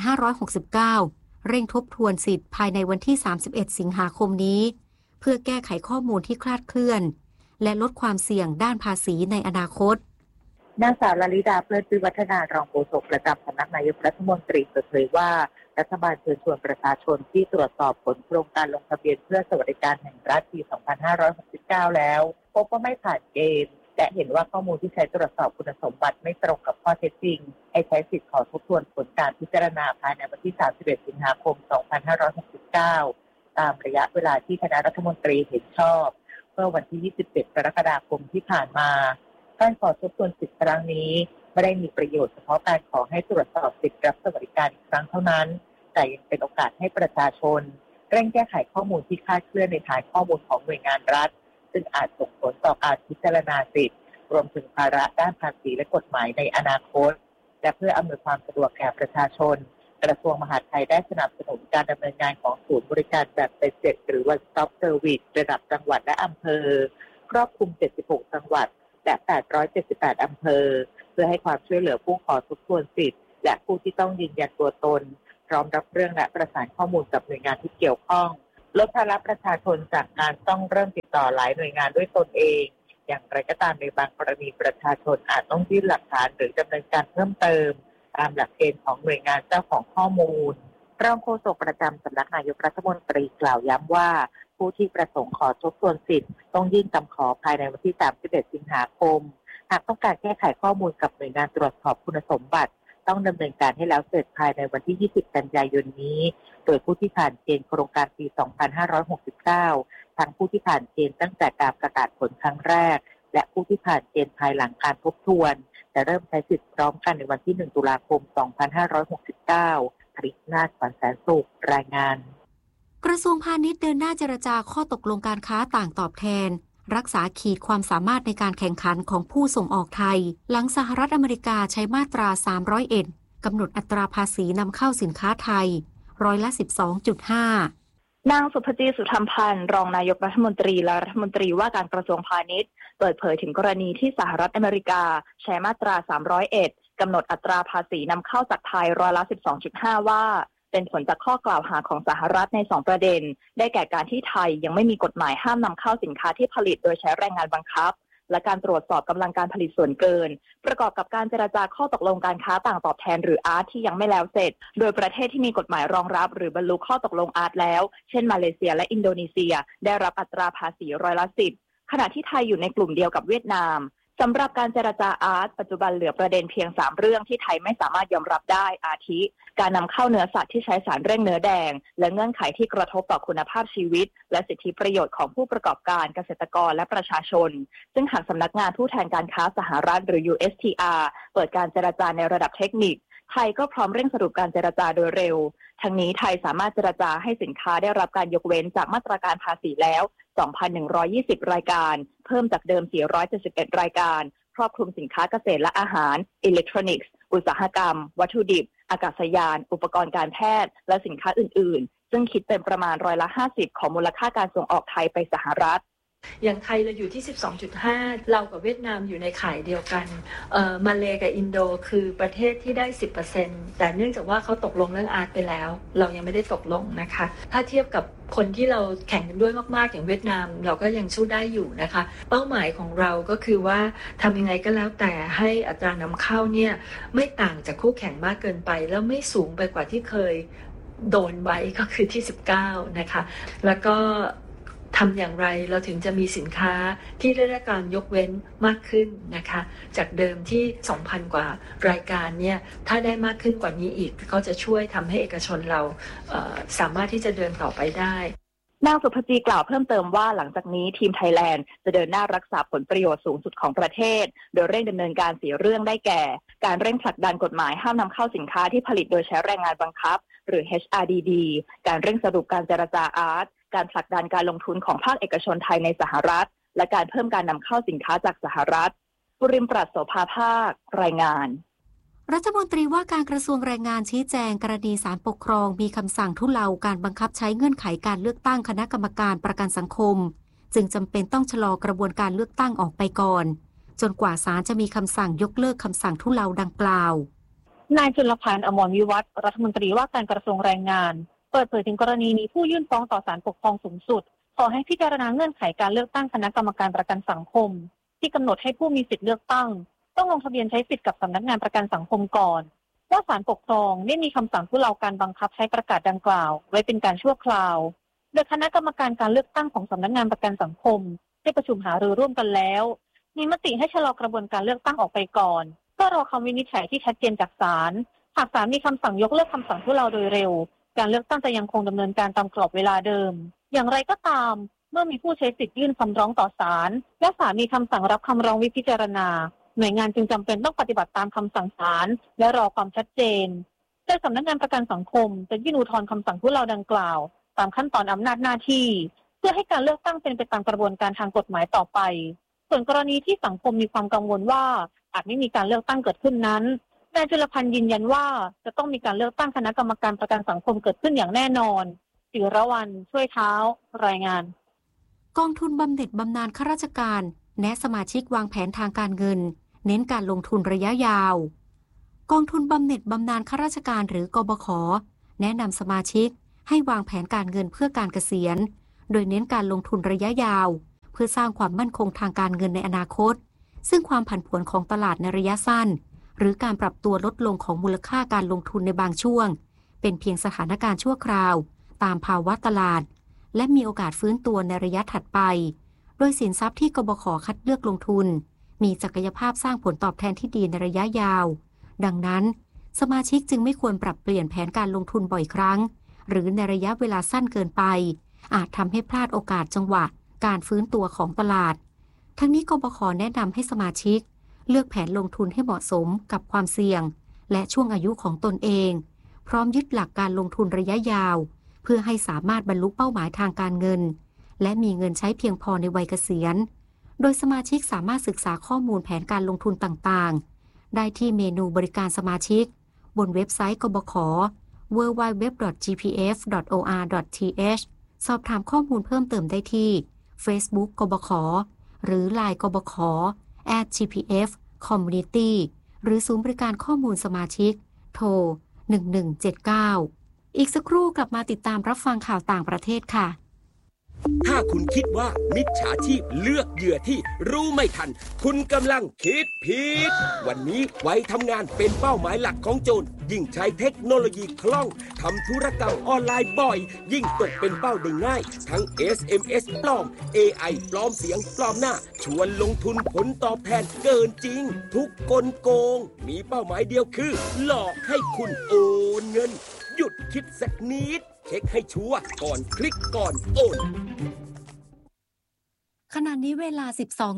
2569เร่งทบทวนสิทธิ์ภายในวันที่31สิงหาคมนี้เพื่อแก้ไขข้อมูลที่คลาดเคลื่อนและลดความเสี่ยงด้านภาษีในอนาคตนางสาวลลิดาเพลินปรีวัฒนารองโฆษกประจำสำนักนายกรัฐมนตรีเปิดเผยว่ารัฐบาลเชิญชวนประชาชนที่ตรวจสอบผลโครงการลงทะเบียนเพื่อสวัสดิการแห่งรัฐปี 2569แล้วพบว่าไม่ผ่านเกณฑ์และเห็นว่าข้อมูลที่ใช้ตรวจสอบคุณสมบัติไม่ตรงกับข้อเท็จจริงให้ใช้สิทธิ์ขอทบทวนผลการพิจารณาภายในวันที่31สิงหาคม 2569ตามระยะเวลาที่คณะรัฐมนตรีเห็นชอบเมื่อวันที่27กรกฎาคมที่ผ่านมาการขอทบทวนสิทธิครั้งนี้ไม่ได้มีประโยชน์เฉพาะการขอให้ตรวจสอบสิทธิรับสวัสดิการอีกครั้งเท่านั้นแต่ยังเป็นโอกาสให้ประชาชนเร่งแก้ไขข้อมูลที่คลาดเคลื่อนในฐานข้อมูลของหน่วยงานรัฐซึ่งอาจส่งผลต่อการพิจารณาสิทธิรวมถึงภาระด้านภาษีและกฎหมายในอนาคตและเพื่ออำนวยความสะดวกแก่ประชาชนกระทรวงมหาดไทยได้สนับสนุนการดำเนินงานของศูนย์บริการแบบเป็นเสร็จหรือ One Stop Service ระดับจังหวัดและอำเภอครอบคลุม76จังหวัดและ878อำเภอเพื่อให้ความช่วยเหลือผู้ขอทบทวนสิทธิ์และผู้ที่ต้องยืนยันตัวตนพร้อมรับเรื่องและประสานข้อมูลกับหน่วยงานที่เกี่ยวข้องลดภาระประชาชนจากการต้องเริ่มติดต่อหลายหน่วยงานด้วยตนเองอย่างไรก็ตามในบางกรณีประชาชนอาจต้องยื่นหลักฐานหรือดำเนินการเพิ่มเติมตามหลักเกณฑ์ของหน่วยงานเจ้าของข้อมูลรองโฆษกประจำสำนักนายกรัฐมนตรีกล่าวย้ำว่าผู้ที่ประสงค์ขอทบทวนสิทธิ์ต้องยื่นคำขอภายในวันที่31สิงหาคมหากต้องการแก้ไขข้อมูลกับหน่วยงานตรวจสอบคุณสมบัติตต้องดำเนินการให้แล้วเสร็จภายในวันที่ 20 กันยายนนี้โดยผู้ที่ผ่านเกณฑ์โครงการปี 2569 ทั้งผู้ที่ผ่านเกณฑ์ตั้งแต่การประกาศผลครั้งแรกและผู้ที่ผ่านเกณฑ์ภายหลังการทบทวนจะเริ่มใช้สิทธิ์พร้อมกันในวันที่ 1 ตุลาคม 2569 ผลิตนาฏ ขวัญแสนสุขรายงานกระทรวงพาณิชย์เดินหน้าเจรจาข้อตกลงการค้าต่างตอบแทนรักษาขีดความสามารถในการแข่งขันของผู้ส่งออกไทยหลังสหรัฐอเมริกาใช้มาตรา 301 กำหนดอัตราภาษีนำเข้าสินค้าไทย12.5% นางสุภจี สุธรรมพันธ์รองนายกรัฐมนตรีและรัฐมนตรีว่าการกระทรวงพาณิชย์เปิดเผยถึงกรณีที่สหรัฐอเมริกาใช้มาตรา 301 กำหนดอัตราภาษีนำเข้าจากไทย12.5% ว่าเป็นผลจากข้อกล่าวหาของสหรัฐใน2ประเด็นได้แก่การที่ไทยยังไม่มีกฎหมายห้ามนำเข้าสินค้าที่ผลิตโดยใช้แรงงานบังคับและการตรวจสอบกำลังการผลิตส่วนเกินประกอบกับการเจรจาข้อตกลงการค้าต่างตอบแทนหรืออาร์ตที่ยังไม่แล้วเสร็จโดยประเทศที่มีกฎหมายรองรับหรือบรรลุข้อตกลงอาร์ตแล้วเช่นมาเลเซียและอินโดนีเซียได้รับอัตราภาษี10%ขณะที่ไทยอยู่ในกลุ่มเดียวกับเวียดนามสำหรับการเจรจาอาร์ตปัจจุบันเหลือประเด็นเพียง3เรื่องที่ไทยไม่สามารถยอมรับได้อาทิการนำเข้าเนื้อสัตว์ที่ใช้สารเร่งเนื้อแดงและเงื่อนไขที่กระทบต่อคุณภาพชีวิตและสิทธิประโยชน์ของผู้ประกอบการเกษตรกรและประชาชนซึ่งหากสำนักงานผู้แทนการค้าสหรัฐหรือ USTR เปิดการเจรจาในระดับเทคนิคไทยก็พร้อมเร่งสรุปการเจรจาโดยเร็วทั้งนี้ไทยสามารถเจรจาให้สินค้าได้รับการยกเว้นจากมาตรการภาษีแล้ว 2,120 รายการเพิ่มจากเดิม471รายการครอบคลุมสินค้าเกษตรและอาหารอิเล็กทรอนิกส์อุตสาหกรรมวัตถุดิบอากาศยานอุปกรณ์การแพทย์และสินค้าอื่นๆซึ่งคิดเป็นประมาณ50%ของมูลค่าการส่งออกไทยไปสหรัฐอย่างไทยเราอยู่ที่ 12.5 เรากับเวียดนามอยู่ในข่ายเดียวกันมาเลกับอินโดคือประเทศที่ได้ 10% แต่เนื่องจากว่าเขาตกลงเรื่องอาร์ตไปแล้วเรายังไม่ได้ตกลงนะคะถ้าเทียบกับคนที่เราแข่งกันด้วยมากๆอย่างเวียดนามเราก็ยังสู้ได้อยู่นะคะเป้าหมายของเราก็คือว่าทำยังไงก็แล้วแต่ให้อัตรานำเข้าเนี่ยไม่ต่างจากคู่แข่งมากเกินไปแล้วไม่สูงไปกว่าที่เคยโดนไว้ก็คือที่19นะคะแล้วก็ทำอย่างไรเราถึงจะมีสินค้าที่ได้รับการยกเว้นมากขึ้นนะคะจากเดิมที่ 2,000 กว่ารายการเนี่ยถ้าได้มากขึ้นกว่านี้อีกก็จะช่วยทำให้เอกชนเราสามารถที่จะเดินต่อไปได้นางสุภจีกล่าวเพิ่มเติมว่าหลังจากนี้ทีมไทยแลนด์จะเดินหน้ารักษาผลประโยชน์สูงสุดของประเทศโดยเร่งดำเนินการ4เรื่องได้แก่การเร่งผลักดันกฎหมายห้ามนำเข้าสินค้าที่ผลิตโดยใช้แรงงานบังคับหรือ HRDD การเร่งสรุปการเจรจาอาร์ตการผลักดันการลงทุนของภาคเอกชนไทยในสหรัฐและการเพิ่มการนำเข้าสินค้าจากสหรัฐปุริมปรัชโสภาภาครายงานรัฐมนตรีว่าการกระทรวงแรงงานชี้แจงกรณีศาลปกครองมีคำสั่งทุเลาการบังคับใช้เงื่อนไขการเลือกตั้งคณะกรรมการประกันสังคมจึงจำเป็นต้องชะลอกระบวนการเลือกตั้งออกไปก่อนจนกว่าศาลจะมีคำสั่งยกเลิกคำสั่งทุเลาดังกล่าวนายจุลพันธ์ อมรวิวัฒน์รัฐมนตรีว่าการกระทรวงแรงงานเปิดเผยถึงกรณีมีผู้ยื่นฟ้องต่อศาลปกครองสูงสุดขอให้พิจารณาเงื่อนไขการเลือกตั้งคณะกรรมการประกันสังคมที่กำหนดให้ผู้มีสิทธิเลือกตั้งต้องลงทะเบียนใช้สิทธิ์กับสำนักงานประกันสังคมก่อนว่าศาลปกครองได้มีคำสั่งทุเลาการบังคับใช้ประกาศดังกล่าวไว้เป็นการชั่วคราวโดยคณะกรรมการการเลือกตั้งของสำนักงานประกันสังคมได้ประชุมหารือร่วมกันแล้วมีมติให้ชะลอกระบวนการเลือกตั้งออกไปก่อนเพื่อรอคำวินิจฉัยที่ชัดเจนจากศาลหากศาลมีคำสั่งยกเลิกคำสั่งทุเลาโดยเร็วการเลือกตั้งจะยังคงดำเนินการตามกรอบเวลาเดิมอย่างไรก็ตามเมื่อมีผู้ใช้สิทธิ์ยื่นคำร้องต่อศาลและศาลมีคำสั่งรับคำร้องไว้พิจารณาหน่วยงานจึงจำเป็นต้องปฏิบัติตามคำสั่งศาลและรอความชัดเจนโดยสำนักงานประกันสังคมจะยื่นอุทธรณ์คำสั่งทุเลาดังกล่าวตามขั้นตอนอำนาจหน้าที่เพื่อให้การเลือกตั้งเป็นไปตามกระบวนการทางกฎหมายต่อไปส่วนกรณีที่สังคมมีความกังวลว่าอาจไม่มีการเลือกตั้งเกิดขึ้นนั้นนายจุลพันธ์ยืนยันว่าจะต้องมีการเลือกตั้งคณะกรรมการประกันสังคมเกิดขึ้นอย่างแน่นอนศิรวรรณช่วยเท้ารายงานกองทุนบำเหน็จบำนาญข้าราชการแนะสมาชิกวางแผนทางการเงินเน้นการลงทุนระยะยาวกองทุนบำเหน็จบำนาญข้าราชการหรือกบข.แนะนำสมาชิกให้วางแผนการเงินเพื่อการเกษียณโดยเน้นการลงทุนระยะยาวเพื่อสร้างความมั่นคงทางการเงินในอนาคตซึ่งความผันผวนของตลาดในระยะสั้นหรือการปรับตัวลดลงของมูลค่าการลงทุนในบางช่วงเป็นเพียงสถานการณ์ชั่วคราวตามภาวะตลาดและมีโอกาสฟื้นตัวในระยะถัดไปโดยสินทรัพย์ที่กบข.คัดเลือกลงทุนมีศักยภาพสร้างผลตอบแทนที่ดีในระยะยาวดังนั้นสมาชิกจึงไม่ควรปรับเปลี่ยนแผนการลงทุนบ่อยครั้งหรือในระยะเวลาสั้นเกินไปอาจทำให้พลาดโอกาสจังหวะการฟื้นตัวของตลาดทั้งนี้กบข.แนะนำให้สมาชิกเลือกแผนลงทุนให้เหมาะสมกับความเสี่ยงและช่วงอายุของตนเองพร้อมยึดหลักการลงทุนระยะยาวเพื่อให้สามารถบรรลุเป้าหมายทางการเงินและมีเงินใช้เพียงพอในวัยเกษียณโดยสมาชิกสามารถศึกษาข้อมูลแผนการลงทุนต่างๆได้ที่เมนูบริการสมาชิกบนเว็บไซต์กบข. www.gpf.or.th สอบถามข้อมูลเพิ่มเติมได้ที่ Facebook กบข. หรือ LINE กบข. @gpf community หรือศูนย์บริการข้อมูลสมาชิกโทร 1179 อีกสักครู่กลับมาติดตามรับฟังข่าวต่างประเทศค่ะถ้าคุณคิดว่ามิจฉาชีพเลือกเหยื่อที่รู้ไม่ทันคุณกำลังคิดผิดวันนี้ไว้ทำงานเป็นเป้าหมายหลักของโจรยิ่งใช้เทคโนโลยีคล่องทำธุรกรรมออนไลน์บ่อยยิ่งตกเป็นเป้าได้ง่ายทั้ง SMS ปลอม AI ปลอมเสียงปลอมหน้าชวนลงทุนผลตอบแทนเกินจริงทุกกลโกงมีเป้าหมายเดียวคือหลอกให้คุณโอนเงินหยุดคิดสักนิดเช็คให้ชัวร์ก่อนคลิกก่อนโอนขณะนี้เวลา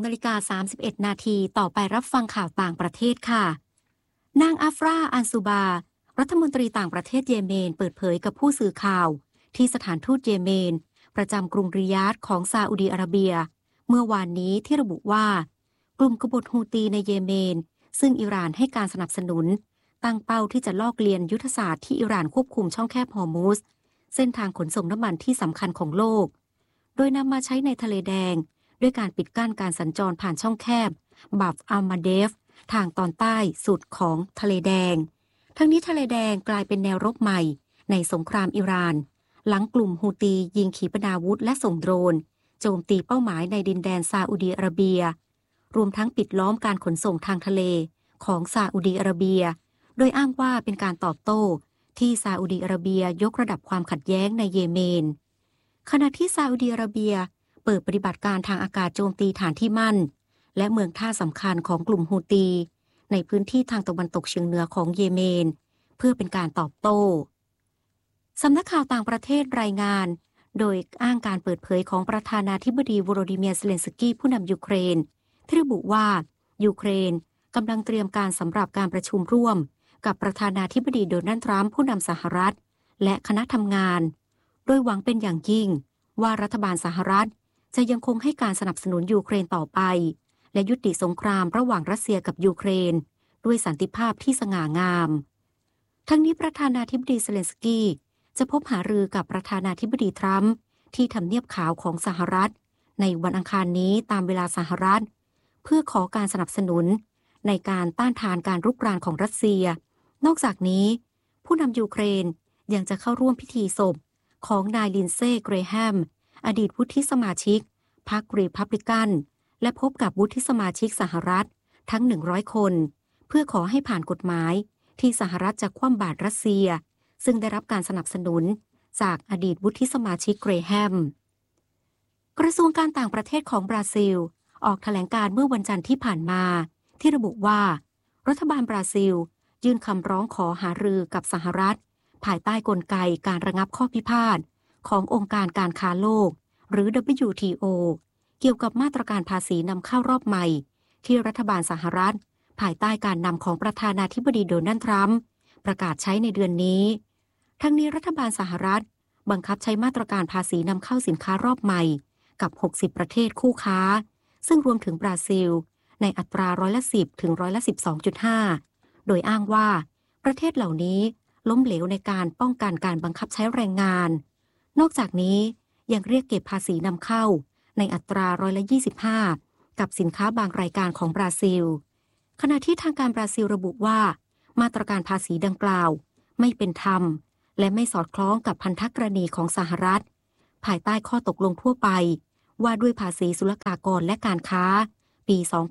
12:31 นาทีต่อไปรับฟังข่าวต่างประเทศค่ะนางอัฟราอันซูบารัฐมนตรีต่างประเทศเยเมนเปิดเผยกับผู้สื่อข่าวที่สถานทูตเยเมนประจำกรุงริยาดของซาอุดีอาระเบียเมื่อวานนี้ที่ระบุว่ากลุ่มกบฏฮูตีในเยเมนซึ่งอิหร่านให้การสนับสนุนตั้งเป้าที่จะลอกเลียนยุทธศาสตร์ที่อิหร่านควบคุมช่องแคบฮอร์มุซเส้นทางขนส่งน้ำมันที่สำคัญของโลกโดยนำมาใช้ในทะเลแดงด้วยการปิดกั้นการสัญจรผ่านช่องแคบบับอัลมาเดฟทางตอนใต้สุดของทะเลแดงทั้งนี้ทะเลแดงกลายเป็นแนวรบใหม่ในสงครามอิหร่านหลังกลุ่มฮูตียิงขีปนาวุธและส่งโดรนโจมตีเป้าหมายในดินแดนซาอุดีอาระเบียรวมทั้งปิดล้อมการขนส่งทางทะเลของซาอุดีอาระเบียโดยอ้างว่าเป็นการตอบโต้ที่ซาอุดีอาระเบียยกระดับความขัดแย้งในเยเมนขณะที่ซาอุดีอาระเบียเปิดปฏิบัติการทางอากาศโจมตีฐานที่มั่นและเมืองท่าสำคัญของกลุ่มฮูตีในพื้นที่ทางตะวันตกเฉียงเหนือของเยเมนเพื่อเป็นการตอบโต้สำนักข่าวต่างประเทศรายงานโดยอ้างการเปิดเผยของประธานาธิบดีโวโลดิเมียร์ เซเลนสกี้ผู้นำยูเครนที่ระบุว่ายูเครนกำลังเตรียมการสำหรับการประชุมร่วมกับประธานาธิบดีโดนัลด์ทรัมป์ผู้นำสหรัฐและคณะทำงานโดยหวังเป็นอย่างยิ่งว่ารัฐบาลสหรัฐจะยังคงให้การสนับสนุนยูเครนต่อไปและยุติสงครามระหว่างรัสเซียกับยูเครนด้วยสันติภาพที่สง่างามทั้งนี้ประธานาธิบดีเซเลนสกี้จะพบหารือกับประธานาธิบดีทรัมป์ที่ทำเนียบขาวของสหรัฐในวันอังคารนี้ตามเวลาสหรัฐเพื่อขอการสนับสนุนในการต้านทานการรุกรานของรัสเซียนอกจากนี้ผู้นำยูเครนยังจะเข้าร่วมพิธีศพของนายลินเซ่ เกรแฮมอดีตวุฒิสมาชิกพรรครีพับลิกันและพบกับวุฒิสมาชิกสหรัฐทั้ง100คนเพื่อขอให้ผ่านกฎหมายที่สหรัฐจะคว่ำบาตรรัสเซียซึ่งได้รับการสนับสนุนจากอดีตวุฒิสมาชิกเกรแฮมกระทรวงการต่างประเทศของบราซิลออกแถลงการเมื่อวันจันทร์ที่ผ่านมาที่ระบุว่ารัฐบาลบราซิลยื่นคำร้องขอหารือกับสหรัฐภายใต้กลไกการระงับข้อพิพาทขององค์การการค้าโลกหรือ WTO เกี่ยวกับมาตรการภาษีนำเข้ารอบใหม่ที่รัฐบาลสหรัฐภายใต้การนำของประธานาธิบดีโดนัลด์ทรัมป์ประกาศใช้ในเดือนนี้ทั้งนี้รัฐบาลสหรัฐบังคับใช้มาตรการภาษีนำเข้าสินค้ารอบใหม่กับ60ประเทศคู่ค้าซึ่งรวมถึงบราซิลในอัตรา10%ถึง12.5%โดยอ้างว่าประเทศเหล่านี้ล้มเหลวในการป้องกันการบังคับใช้แรงงานนอกจากนี้ยังเรียกเก็บภาษีนำเข้าในอัตรา25%กับสินค้าบางรายการของบราซิลขณะที่ทางการบราซิลระบุว่ามาตรการภาษีดังกล่าวไม่เป็นธรรมและไม่สอดคล้องกับพันธกรณีของสหรัฐภายใต้ข้อตกลงทั่วไปว่าด้วยภาษีศุลกากรและการค้าปี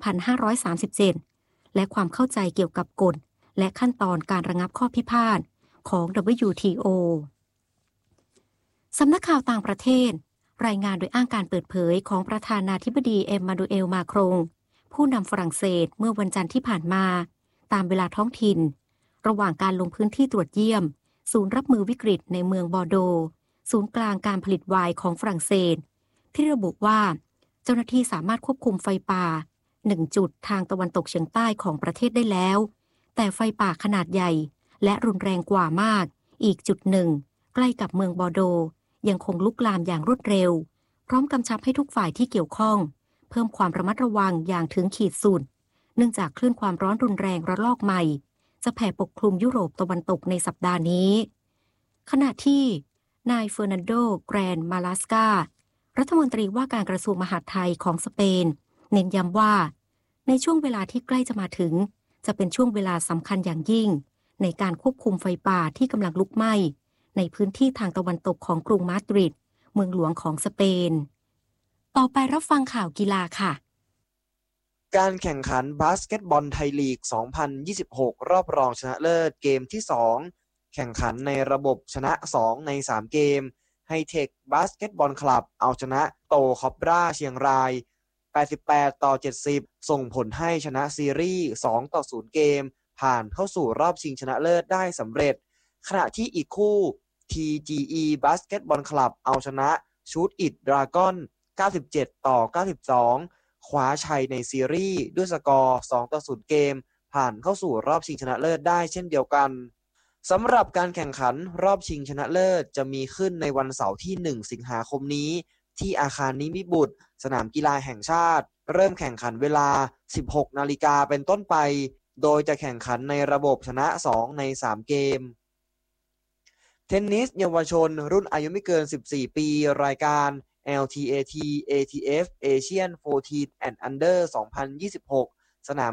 2537 และความเข้าใจเกี่ยวกับกฎและขั้นตอนการระงับข้อพิพาทของ WTO สำนักข่าวต่างประเทศรายงานโดยอ้างการเปิดเผยของประธานาธิบดีเอ็มมานูเอล มาครงผู้นำฝรั่งเศสเมื่อวันจันทร์ที่ผ่านมาตามเวลาท้องถิ่นระหว่างการลงพื้นที่ตรวจเยี่ยมศูนย์รับมือวิกฤตในเมืองบอร์โดศูนย์กลางการผลิตไวน์ของฝรั่งเศสที่ระบุว่าเจ้าหน้าที่สามารถควบคุมไฟป่า1 จุดทางตะวันตกเฉียงใต้ของประเทศได้แล้วแต่ไฟป่าขนาดใหญ่และรุนแรงกว่ามากอีกจุดหนึ่งใกล้กับเมืองบอร์โดยังคงลุกลามอย่างรวดเร็วพร้อมกำชับให้ทุกฝ่ายที่เกี่ยวข้องเพิ่มความระมัดระวังอย่างถึงขีดสุดเนื่องจากคลื่นความร้อนรุนแรงระลอกใหม่จะแผ่ปกคลุมยุโรปตะวันตกในสัปดาห์นี้ขณะที่นายเฟอร์นันโด แกรนมาลาสการัฐมนตรีว่าการกระทรวงมหาดไทยของสเปนเน้นย้ำว่าในช่วงเวลาที่ใกล้จะมาถึงจะเป็นช่วงเวลาสำคัญอย่างยิ่งในการควบคุมไฟป่าที่กำลังลุกไหม้ในพื้นที่ทางตะวันตกของกรุงมาดริดเมืองหลวงของสเปนต่อไปรับฟังข่าวกีฬาค่ะการแข่งขันบาสเกตบอลไทยลีก 2026 รอบรองชนะเลิศเกมที่ 2 แข่งขันในระบบชนะ 2 ใน 3 เกมไฮเทคบาสเกตบอลคลับเอาชนะโตคอบราเชียงราย 88-70 ส่งผลให้ชนะซีรีส์ 2-0 เกมผ่านเข้าสู่รอบชิงชนะเลิศได้สำเร็จขณะที่อีกคู่ TGE บาสเกตบอลคลับเอาชนะชูตอิทดราก้อน 97-92 คว้าชัยในซีรีส์ด้วยสกอร์ 2-0 เกมผ่านเข้าสู่รอบชิงชนะเลิศได้เช่นเดียวกันสำหรับการแข่งขันรอบชิงชนะเลิศจะมีขึ้นในวันเสาร์ที่ 1 สิงหาคมนี้ที่อาคารนิมิตรบุตรสนามกีฬาแห่งชาติเริ่มแข่งขันเวลา 16 นาฬิกาเป็นต้นไปโดยจะแข่งขันในระบบชนะ 2 ใน 3 เกมเทนนิสเยาวชนรุ่นอายุไม่เกิน 14 ปีรายการ LTAT ATF Asian 14 and Under 2026 สนาม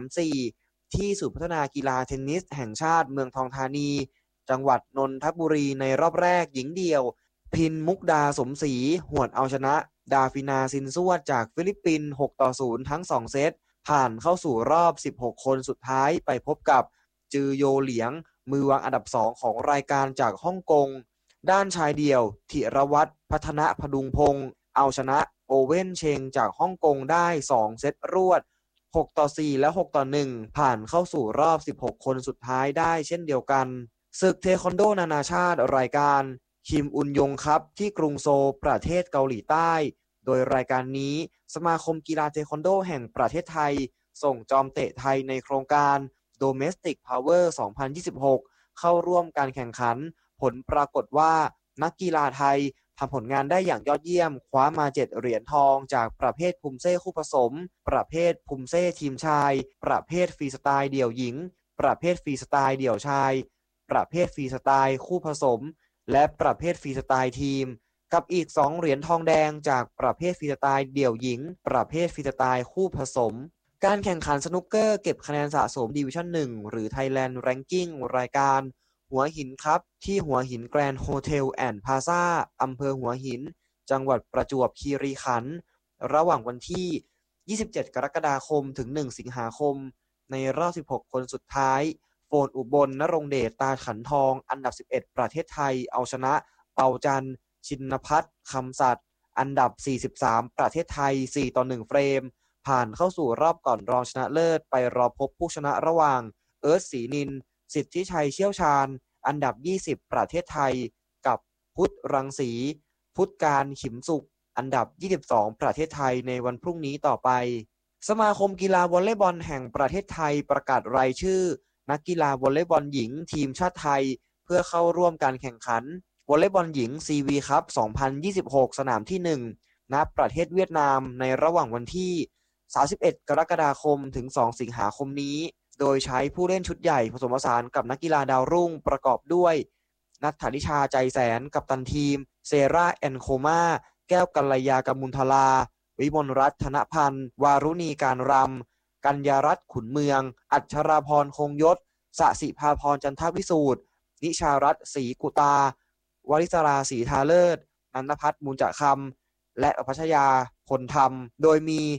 4 ที่ศูนย์พัฒนากีฬาเทนนิสแห่งชาติเมืองทองธานีจังหวัดนนทบุรีในรอบแรกหญิงเดี่ยวพินมุกดาสมศรีหวดเอาชนะดาฟินาซินซวดจากฟิลิปปินส์ 6-0 ทั้ง 2 เซตผ่านเข้าสู่รอบ 16 คนสุดท้ายไปพบกับจือโยเหลียงมือวางอันดับ 2 ของรายการจากฮ่องกงด้านชายเดี่ยวธิรวัฒน์พัฒนพดุงพงศ์เอาชนะโอเว่นเชงจากฮ่องกงได้ 2 เซตรวด 6-4 และ 6-1 ผ่านเข้าสู่รอบ 16 คนสุดท้ายได้เช่นเดียวกันศึกเทควันโดนานาชาติรายการคิมอุนยงครับที่กรุงโซลประเทศเกาหลีใต้โดยรายการนี้สมาคมกีฬาเทควันโดแห่งประเทศไทยส่งจอมเตะไทยในโครงการ Domestic Power 2026 เข้าร่วมการแข่งขันผลปรากฏว่านักกีฬาไทยทำผลงานได้อย่างยอดเยี่ยมคว้ามา7เหรียญทองจากประเภทภูมิเซ่คู่ผสมประเภทภูมิเซ่ทีมชายประเภทฟรีสไตล์เดี่ยวหญิงประเภทฟรีสไตล์เดี่ยวชายประเภทฟรีสไตล์คู่ผสมและประเภทฟรีสไตล์ทีมกับอีก2เหรียญทองแดงจากประเภทฟรีสไตล์เดี่ยวหญิงประเภทฟรีสไตล์คู่ผสมการแข่งขันสนุกเกอร์เก็บคะแนนสะสมดิวิชั่น 1 หรือ Thailand Ranking รายการหัวหินครับที่หัวหินแกรนด์โฮเทลแอนด์พลาซ่าอำเภอหัวหินจังหวัดประจวบคีรีขันธ์ระหว่างวันที่ 27 กรกฎาคมถึง 1 สิงหาคมในรอบ 16 คนสุดท้ายโฟนอุบลนรงเดชตาขันทองอันดับ 11 ประเทศไทยเอาชนะเปาจันทร์ชินพัฒน์คำสัตย์อันดับ 43 ประเทศไทย 4-1 เฟรมผ่านเข้าสู่รอบก่อนรองชนะเลิศไปรอพบผู้ชนะระหว่างเอิร์ธศรีนินสิทธิชัยเชี่ยวชาญอันดับ 20 ประเทศไทยกับพุทธรังสีพุทธการขิมสุขอันดับ 22 ประเทศไทยในวันพรุ่งนี้ต่อไปสมาคมกีฬาวอลเลย์บอลแห่งประเทศไทยประกาศรายชื่อนักกีฬาวอลเลย์บอลหญิงทีมชาติไทยเพื่อเข้าร่วมการแข่งขันวอลเลย์บอลหญิง CV ครับ 2026 สนามที่ 1 ณ ประเทศเวียดนามในระหว่างวันที่ 31 กรกฎาคมถึง 2 สิงหาคมนี้โดยใช้ผู้เล่นชุดใหญ่ผสมผสานกับนักกีฬาดาวรุ่งประกอบด้วยนัทธนิชาใจแสนกัปตันทีมเซราแอนโคมาแก้วกัลยากมุลทลาวิมลรัตน์ธนพันธ์วารุณีการรำกัญญารัตน์ขุนเมืองอัชราพรคงยศสสิภาพรจันทวิสูตรนิชารัตน์ศรีกุตาวริศราศรีทาเลิศนันทพัฒน์มูลจะคำและอภัชยาพลธรรมโดยมี